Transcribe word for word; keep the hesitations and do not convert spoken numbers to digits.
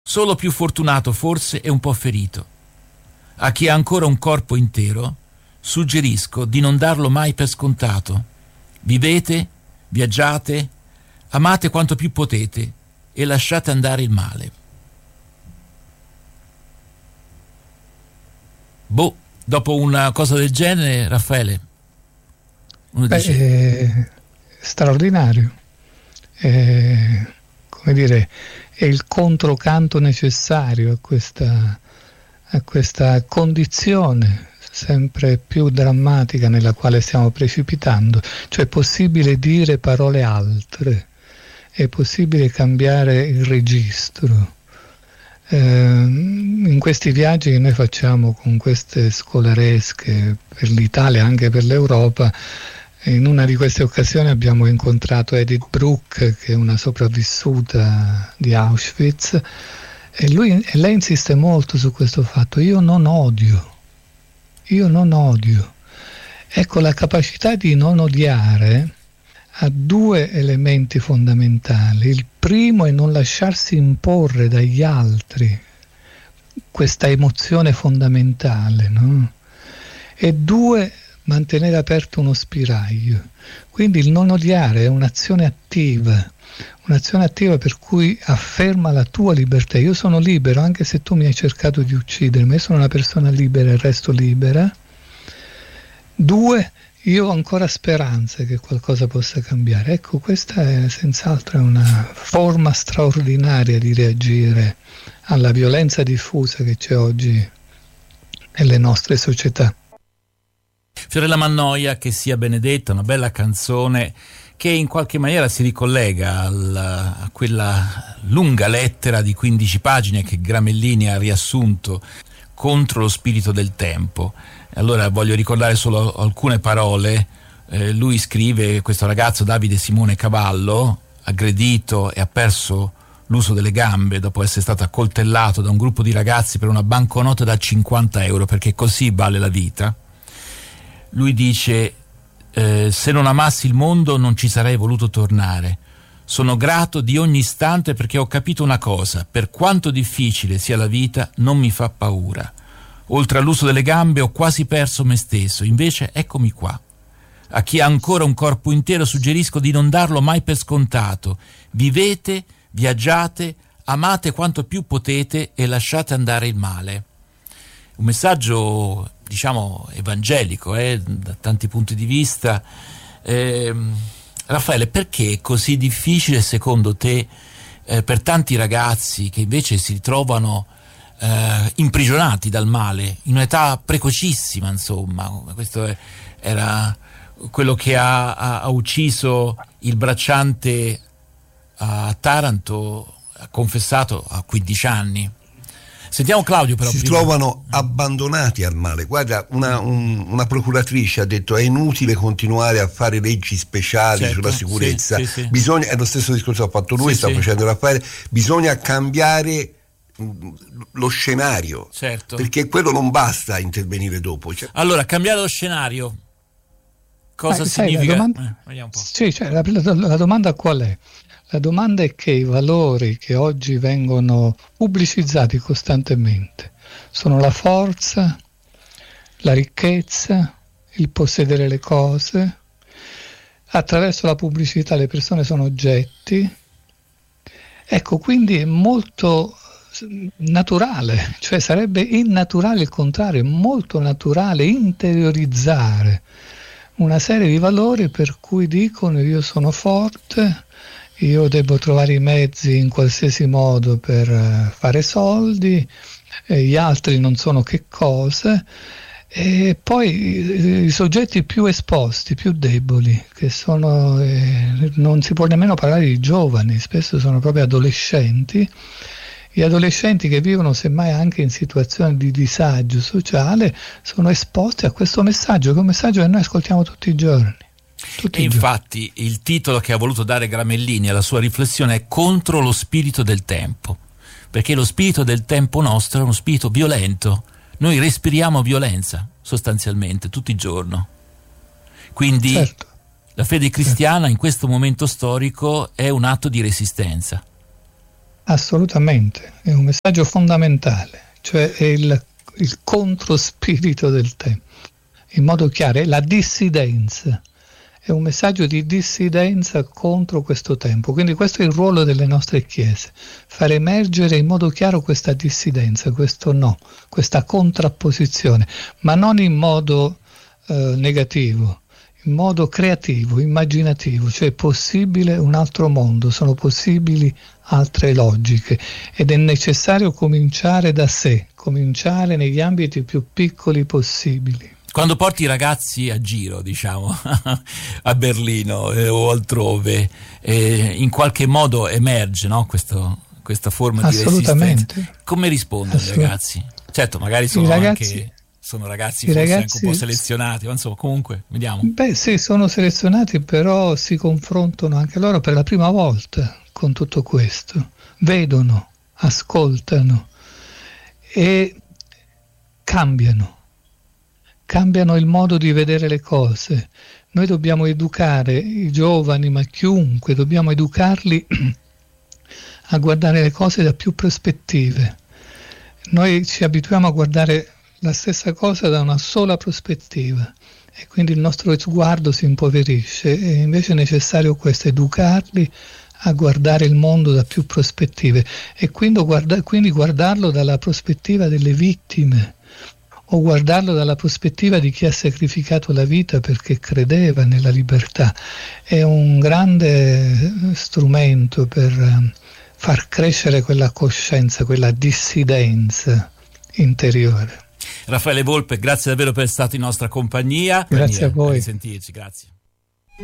Solo più fortunato forse è un po' ferito. A chi ha ancora un corpo intero, suggerisco di non darlo mai per scontato. Vivete, viaggiate, amate quanto più potete e lasciate andare il male. Boh, dopo una cosa del genere, Raffaele, uno Beh, dice... è straordinario. È, come dire, è il controcanto necessario a questa, a questa condizione sempre più drammatica nella quale stiamo precipitando. Cioè è possibile dire parole altre, è possibile cambiare il registro. Eh, in questi viaggi che noi facciamo con queste scolaresche per l'Italia, anche per l'Europa, in una di queste occasioni abbiamo incontrato Edith Bruck, che è una sopravvissuta di Auschwitz, e, lui, e lei insiste molto su questo fatto: io non odio, io non odio. Ecco, la capacità di non odiare ha due elementi fondamentali. Il primo è non lasciarsi imporre dagli altri questa emozione fondamentale, no? E due, mantenere aperto uno spiraglio. Quindi il non odiare è un'azione attiva, un'azione attiva per cui afferma la tua libertà. Io sono libero anche se tu mi hai cercato di uccidermi, io sono una persona libera e resto libera. Due, io ho ancora speranza che qualcosa possa cambiare. Ecco, questa è senz'altro una forma straordinaria di reagire alla violenza diffusa che c'è oggi nelle nostre società. Fiorella Mannoia, Che sia benedetta, una bella canzone che in qualche maniera si ricollega al, a quella lunga lettera di quindici pagine che Gramellini ha riassunto contro lo spirito del tempo. Allora voglio ricordare solo alcune parole. Eh, lui scrive, questo ragazzo Davide Simone Cavallo, aggredito e ha perso l'uso delle gambe dopo essere stato accoltellato da un gruppo di ragazzi per una banconota da cinquanta euro, perché così vale la vita. Lui dice: eh, se non amassi il mondo non ci sarei voluto tornare. Sono grato di ogni istante perché ho capito una cosa: per quanto difficile sia la vita non mi fa paura. Oltre all'uso delle gambe ho quasi perso me stesso, invece eccomi qua. A chi ha ancora un corpo intero suggerisco di non darlo mai per scontato. Vivete, viaggiate, amate quanto più potete e lasciate andare il male. Un messaggio, diciamo, evangelico, eh, da tanti punti di vista. Eh, Raffaele, perché è così difficile secondo te eh, per tanti ragazzi che invece si ritrovano eh, imprigionati dal male in un'età precocissima, insomma? Questo è, era quello che ha, ha, ha ucciso il bracciante a Taranto, ha confessato a quindici anni. Sentiamo Claudio però. Si prima. trovano abbandonati al male. Guarda, una, un, una procuratrice ha detto: è inutile continuare a fare leggi speciali, certo, sulla sicurezza, sì, sì, sì. Bisogna, è lo stesso discorso che ha fatto lui, sì, sta sì. facendo Raffaele, bisogna cambiare lo scenario, certo. Perché quello non basta intervenire dopo. Cioè... Allora, cambiare lo scenario cosa Ma, significa? Sai, la domanda, eh, vediamo un po'. Sì, cioè, la, la, la domanda qual è? La domanda è che i valori che oggi vengono pubblicizzati costantemente sono la forza, la ricchezza, il possedere le cose. Attraverso la pubblicità le persone sono oggetti. Ecco, quindi è molto naturale, cioè sarebbe innaturale il contrario, è molto naturale interiorizzare una serie di valori per cui dicono: io sono forte, io devo trovare i mezzi in qualsiasi modo per fare soldi, e gli altri non sono che cose. E poi i, i soggetti più esposti, più deboli, che sono, eh, non si può nemmeno parlare di giovani, spesso sono proprio adolescenti, gli adolescenti che vivono semmai anche in situazioni di disagio sociale sono esposti a questo messaggio, che è un messaggio che noi ascoltiamo tutti i giorni. Tutti e infatti il titolo che ha voluto dare Gramellini alla sua riflessione è Contro lo spirito del tempo, perché lo spirito del tempo nostro è uno spirito violento. Noi respiriamo violenza sostanzialmente tutti i giorni, quindi certo. La fede cristiana certo. in questo momento storico è un atto di resistenza. Assolutamente, è un messaggio fondamentale, cioè è il, il controspirito del tempo, in modo chiaro, è la dissidenza, è un messaggio di dissidenza contro questo tempo, quindi questo è il ruolo delle nostre chiese, far emergere in modo chiaro questa dissidenza, questo no, questa contrapposizione, ma non in modo eh, negativo, in modo creativo, immaginativo, cioè è possibile un altro mondo, sono possibili altre logiche ed è necessario cominciare da sé, cominciare negli ambiti più piccoli possibili. Quando porti i ragazzi a giro, diciamo, a Berlino eh, o altrove, eh, in qualche modo emerge, no? Questo, questa forma di resistenza. Come rispondono i ragazzi? Certo, magari sono ragazzi... anche... Sono ragazzi forse ragazzi, anche un po' selezionati, ma insomma comunque vediamo. Beh sì, sono selezionati, però si confrontano anche loro per la prima volta con tutto questo, vedono, ascoltano e cambiano, cambiano il modo di vedere le cose. Noi dobbiamo educare i giovani, ma chiunque, dobbiamo educarli a guardare le cose da più prospettive. Noi ci abituiamo a guardare la stessa cosa da una sola prospettiva e quindi il nostro sguardo si impoverisce e invece è necessario questo, educarli a guardare il mondo da più prospettive e quindi, guarda, quindi guardarlo dalla prospettiva delle vittime o guardarlo dalla prospettiva di chi ha sacrificato la vita perché credeva nella libertà. È un grande strumento per far crescere quella coscienza, quella dissidenza interiore. Raffaele Volpe, grazie davvero per essere stato in nostra compagnia. Grazie a voi. A risentirci, grazie.